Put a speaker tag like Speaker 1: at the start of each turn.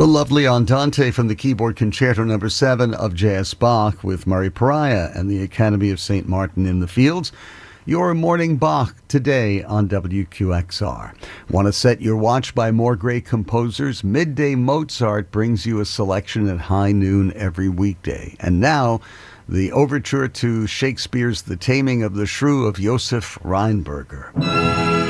Speaker 1: The lovely Andante from the keyboard Concerto No. 7 of J.S. Bach with Murray Pariah and the Academy of St. Martin in the Fields. Your morning Bach today on WQXR. Want to set your watch by more great composers? Midday Mozart brings you a selection at high noon every weekday. And now, the overture to Shakespeare's The Taming of the Shrew of Josef Rheinberger.